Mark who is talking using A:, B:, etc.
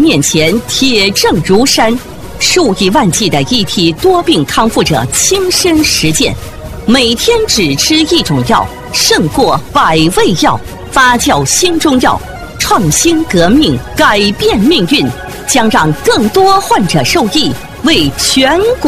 A: 面前铁证如山，数以万计的一体多病康复者亲身实践，每天只吃一种药，胜过100味药。发酵新中药，创新革命，改变命运，将让更多患者受益，为全国